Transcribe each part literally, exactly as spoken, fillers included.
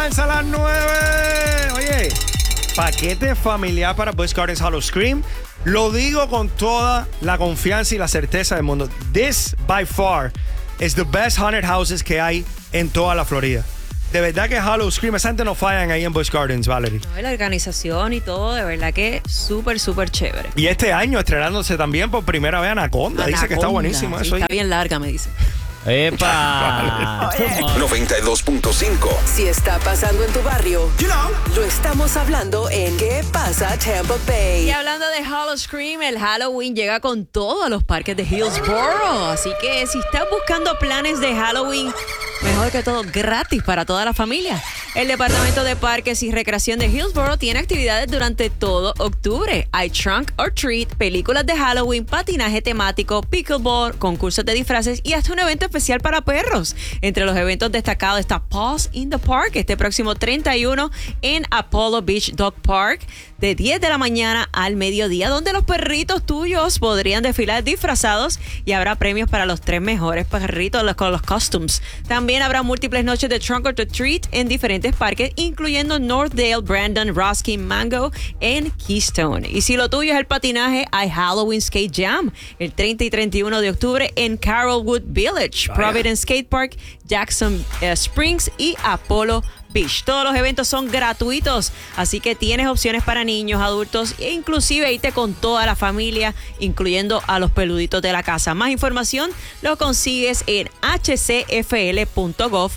Dance a las nueve. Oye, paquete familiar para Busch Gardens Howl-O-Scream. Lo digo con toda la confianza y la certeza del mundo. This, by far, is the best haunted houses que hay en toda la Florida. De verdad que Howl-O-Scream, esa gente no fallan ahí en Busch Gardens, Valerie. No, la organización y todo, de verdad que súper, súper chévere. Y este año estrenándose también por primera vez Anaconda. Anaconda. Dice que está buenísimo. Sí, eso está bien larga, me dice. ¡Epa! noventa y dos punto cinco. Si está pasando en tu barrio, You know. lo estamos hablando en ¿Qué pasa Tampa Bay? Y hablando de Howl-O-Scream, el Halloween llega con todo a los parques de Hillsborough. Así que si estás buscando planes de Halloween, mejor que todo, gratis para toda la familia. El Departamento de Parques y Recreación de Hillsborough tiene actividades durante todo octubre. Hay Trunk or Treat, películas de Halloween, patinaje temático, pickleball, concursos de disfraces y hasta un evento especial para perros. Entre los eventos destacados está Paws in the Park, este próximo treinta y uno en Apollo Beach Dog Park, de diez de la mañana al mediodía, donde los perritos tuyos podrían desfilar disfrazados y habrá premios para los tres mejores perritos con los costumes. También habrá múltiples noches de Trunk or Treat en diferentes parques, incluyendo Northdale, Brandon, Ruskin, Mango en Keystone. Y si lo tuyo es el patinaje, hay Halloween Skate Jam el treinta y treinta y uno de octubre en Carrollwood Village, Providence Skate Park, Jackson uh, Springs y Apollo Beach. Todos los eventos son gratuitos, así que tienes opciones para niños, adultos e inclusive irte con toda la familia, incluyendo a los peluditos de la casa. Más información lo consigues en hcfl.gov,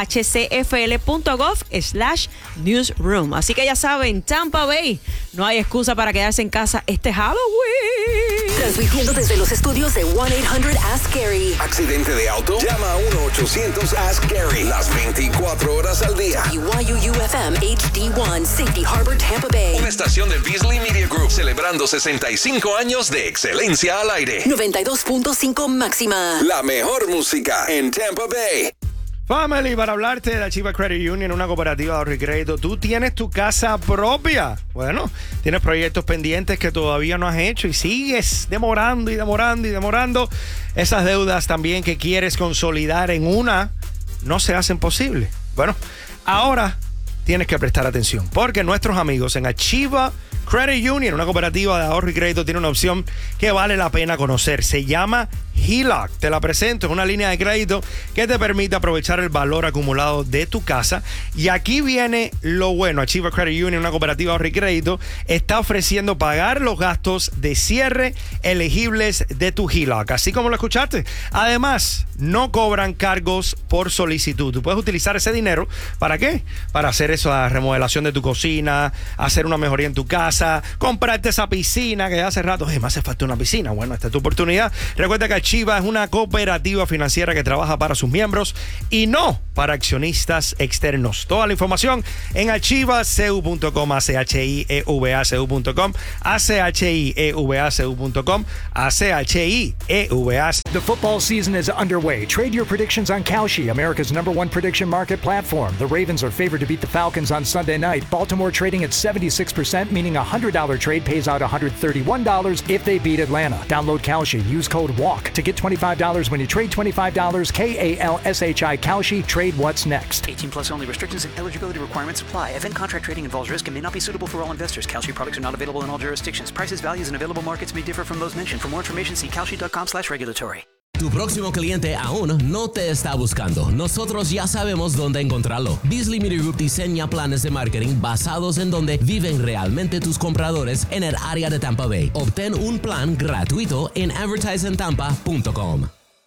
hcfl.gov slash newsroom. Así que ya saben, Tampa Bay, no hay excusa para quedarse en casa este Halloween. Transmitiendo desde los estudios de one eight hundred ask Gary. ¿Accidente de auto? Llama a uno ochocientos ask Gary las veinticuatro horas al día. W Y U U F M H D one, Safety Harbor, Tampa Bay. Una estación de Beasley Media Group celebrando sesenta y cinco años de excelencia al aire. noventa y dos punto cinco máxima. La mejor música en Tampa Bay. Family, para hablarte de la Chiva Credit Union, una cooperativa de ahorro y crédito. Tú tienes tu casa propia. Bueno, tienes proyectos pendientes que todavía no has hecho y sigues demorando y demorando y demorando. Esas deudas también que quieres consolidar en una no se hacen posible. Bueno, ahora tienes que prestar atención porque nuestros amigos en Achieva Credit Union, una cooperativa de ahorro y crédito, tiene una opción que vale la pena conocer. Se llama H E L O C. Te la presento. Es una línea de crédito que te permite aprovechar el valor acumulado de tu casa. Y aquí viene lo bueno. Achieva Credit Union, una cooperativa de ahorro y crédito, está ofreciendo pagar los gastos de cierre elegibles de tu H E L O C. Así como lo escuchaste. Además, no cobran cargos por solicitud. Tú puedes utilizar ese dinero. ¿Para qué? Para hacer esa remodelación de tu cocina, hacer una mejoría en tu casa, comprarte esa piscina que hace rato, hey, me hace falta una piscina. Bueno, esta es tu oportunidad. Recuerda que Achieva es una cooperativa financiera que trabaja para sus miembros y no para accionistas externos. Toda la información en achieva c u punto com, a c h i e v a c u punto com, a c h i e v a c u punto com, a c h i e v a. The football season is underway. Trade your predictions on Kalshi, America's number one prediction market platform. The Ravens are favored to beat the Falcons on Sunday night. Baltimore trading at seventy-six percent, meaning a one hundred dollars trade pays out one hundred thirty-one dollars if they beat Atlanta. Download Kalshi. Use code WALK to get twenty-five dollars when you trade twenty-five dollars. K A L S H I Kalshi. Trade what's next. eighteen plus only. Restrictions and eligibility requirements apply. Event contract trading involves risk and may not be suitable for all investors. Kalshi products are not available in all jurisdictions. Prices, values, and available markets may differ from those mentioned. For more information, see kalshi dot com slash regulatory. Tu próximo cliente aún no te está buscando. Nosotros ya sabemos dónde encontrarlo. Beasley Media Group diseña planes de marketing basados en donde viven realmente tus compradores en el área de Tampa Bay. Obtén un plan gratuito en advertise en tampa punto com.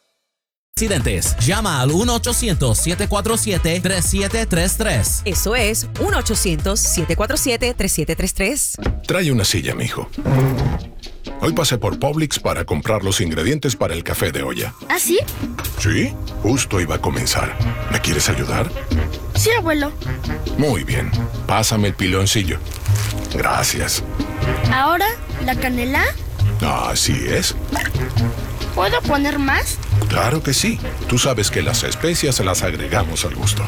Accidentes. Llama al uno ochocientos siete cuatro siete tres siete tres tres. Eso es uno ochocientos siete cuatro siete tres siete tres tres. Trae una silla, mijo. Hoy pasé por Publix para comprar los ingredientes para el café de olla. ¿Ah, sí? Sí, justo iba a comenzar. ¿Me quieres ayudar? Sí, abuelo. Muy bien. Pásame el piloncillo. Gracias. ¿Ahora la canela? Así es. ¿Puedo poner más? Claro que sí. Tú sabes que las especias las agregamos al gusto.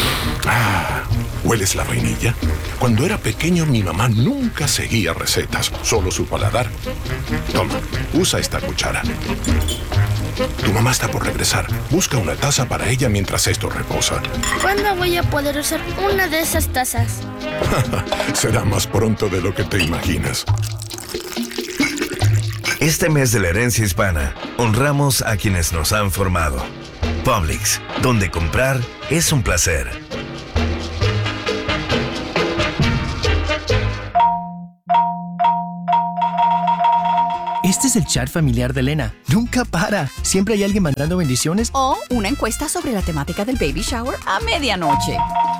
Ah, ¿hueles la vainilla? Cuando era pequeño, mi mamá nunca seguía recetas, solo su paladar. Toma, usa esta cuchara. Tu mamá está por regresar. Busca una taza para ella mientras esto reposa. ¿Cuándo voy a poder usar una de esas tazas? Será más pronto de lo que te imaginas. Este mes de la herencia hispana, honramos a quienes nos han formado. Publix, donde comprar es un placer. Este es el chat familiar de Elena. Nunca para. Siempre hay alguien mandando bendiciones. O una encuesta sobre la temática del baby shower a medianoche.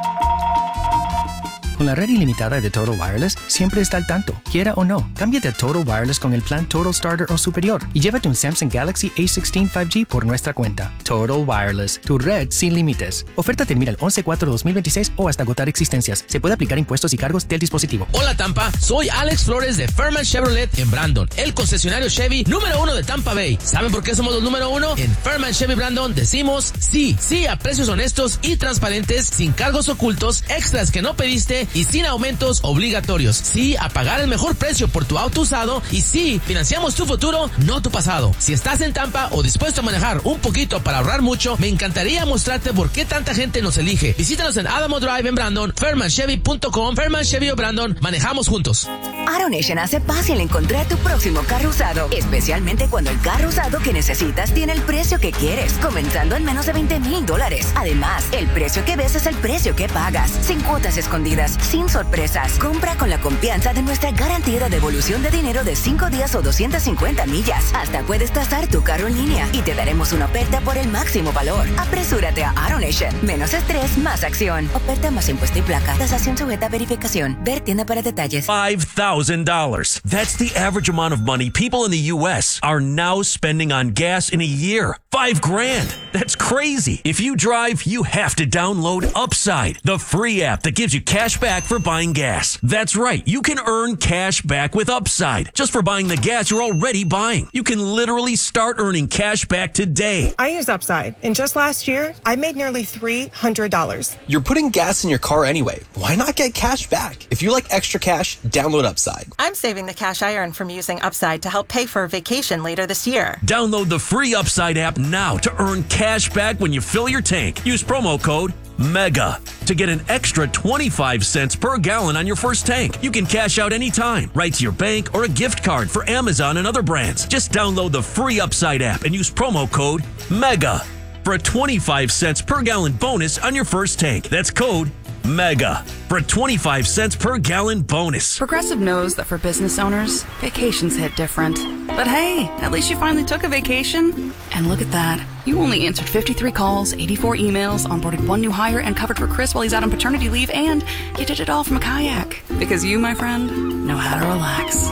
Con la red ilimitada de Total Wireless, siempre está al tanto. Quiera o no, cámbiate a Total Wireless con el plan Total Starter o superior y llévate un Samsung Galaxy A dieciséis cinco G por nuestra cuenta. Total Wireless, tu red sin límites. Oferta termina el once cuatro dos mil veintiséis o hasta agotar existencias. Se puede aplicar impuestos y cargos del dispositivo. Hola Tampa, soy Alex Flores de Fairman Chevrolet en Brandon, el concesionario Chevy número uno de Tampa Bay. ¿Saben por qué somos los número uno? En Fairman Chevy Brandon decimos sí, sí a precios honestos y transparentes, sin cargos ocultos, extras que no pediste y sin aumentos obligatorios. Sí a pagar el mejor precio por tu auto usado y sí, financiamos tu futuro, no tu pasado. Si estás en Tampa o dispuesto a manejar un poquito para ahorrar mucho, me encantaría mostrarte por qué tanta gente nos elige. Visítanos en Adamo Drive en Brandon, fairman chevy punto com, Fairman Chevy o Brandon, manejamos juntos. AutoNation hace fácil encontrar tu próximo carro usado, especialmente cuando el carro usado que necesitas tiene el precio que quieres, comenzando en menos de veinte mil dólares. Además, el precio que ves es el precio que pagas, sin cuotas escondidas, sin sorpresas. Compra con la confianza de nuestra garantía de devolución de dinero de cinco días o doscientas cincuenta millas. Hasta puedes tasar tu carro en línea y te daremos una oferta por el máximo valor. Apresúrate a AutoNation. Menos estrés, más acción. Oferta más impuesto y placa. Tasación sujeta a verificación. Ver tienda para detalles. five thousand dollars. That's the average amount of money people in the U S are now spending on gas in a year. Five grand. That's crazy. If you drive, you have to download Upside, the free app that gives you cash back for buying gas. That's right. You can earn cash back with Upside just for buying the gas you're already buying. You can literally start earning cash back today. I use Upside, and just last year, I made nearly three hundred dollars. You're putting gas in your car anyway. Why not get cash back? If you like extra cash, download Upside. I'm saving the cash I earn from using Upside to help pay for a vacation later this year. Download the free Upside app now to earn cash back when you fill your tank. Use promo code MEGA to get an extra twenty-five cents per gallon on your first tank. You can cash out anytime, right to your bank or a gift card for Amazon and other brands. Just download the free Upside app and use promo code MEGA for a twenty-five cents per gallon bonus on your first tank. That's code MEGA for a twenty-five cents per gallon bonus. Progressive knows that for business owners, vacations hit different. But hey, at least you finally took a vacation. And look at that. You only answered fifty-three calls, eighty-four emails, onboarded one new hire, and covered for Chris while he's out on paternity leave, and you did it all from a kayak. Because you, my friend, know how to relax.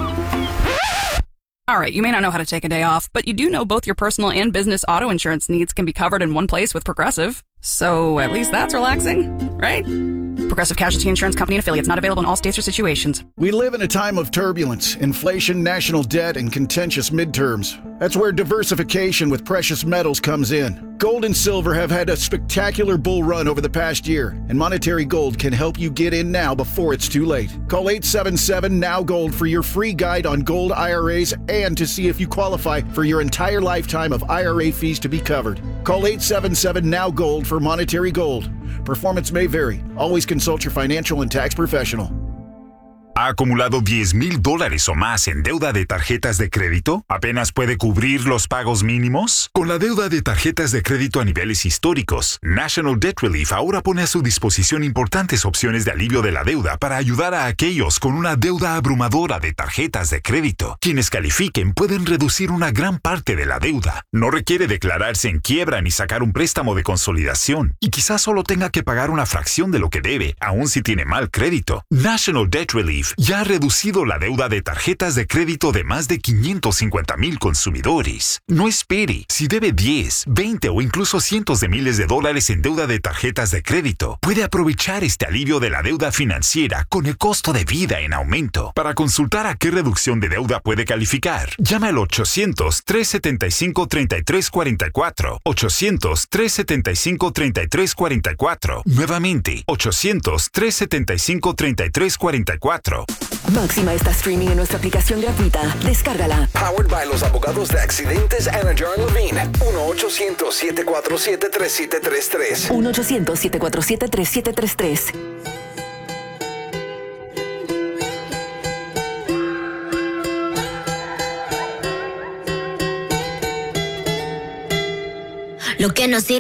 All right, you may not know how to take a day off, but you do know both your personal and business auto insurance needs can be covered in one place with Progressive. So at least that's relaxing, right? Progressive Casualty Insurance Company and affiliates, not available in all states or situations. We live in a time of turbulence, inflation, national debt, and contentious midterms. That's where diversification with precious metals comes in. Gold and silver have had a spectacular bull run over the past year, and Monetary Gold can help you get in now before it's too late. Call eight seven seven, N O W Gold for your free guide on gold I R As and to see if you qualify for your entire lifetime of I R A fees to be covered. Call eight seven seven, N O W Gold for Monetary Gold. Performance may vary. Always consult your financial and tax professional. ¿Ha acumulado diez mil dólares o más en deuda de tarjetas de crédito? ¿Apenas puede cubrir los pagos mínimos? Con la deuda de tarjetas de crédito a niveles históricos, National Debt Relief ahora pone a su disposición importantes opciones de alivio de la deuda para ayudar a aquellos con una deuda abrumadora de tarjetas de crédito. Quienes califiquen pueden reducir una gran parte de la deuda. No requiere declararse en quiebra ni sacar un préstamo de consolidación. Y quizás solo tenga que pagar una fracción de lo que debe, aun si tiene mal crédito. National Debt Relief ya ha reducido la deuda de tarjetas de crédito de más de quinientos cincuenta mil consumidores. No espere. Si debe diez, veinte o incluso cientos de miles de dólares en deuda de tarjetas de crédito, puede aprovechar este alivio de la deuda financiera con el costo de vida en aumento. Para consultar a qué reducción de deuda puede calificar, llame al ochocientos, tres setenta y cinco, treinta y tres cuarenta y cuatro. ochocientos, tres setenta y cinco, treinta y tres cuarenta y cuatro. Nuevamente, ochocientos, tres setenta y cinco, treinta y tres cuarenta y cuatro. cuatro. Máxima está streaming en nuestra aplicación gratuita. Descárgala. Powered by los abogados de accidentes Anna Jar Levine. uno ochocientos, siete cuatro siete, tres siete tres tres. uno ochocientos, siete cuatro siete, tres siete tres tres. Lo que no sirve